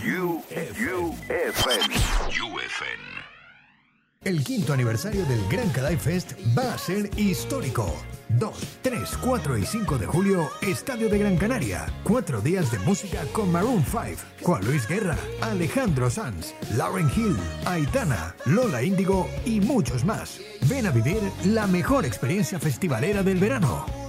UFN. El 5º aniversario del Gran Canal Fest va a ser histórico. 2, 3, 4 y 5 de julio, Estadio de Gran Canaria. 4 días de música con Maroon 5, Juan Luis Guerra, Alejandro Sanz, Lauryn Hill, Aitana, Lola Índigo y muchos más. Ven a vivir la mejor experiencia festivalera del verano.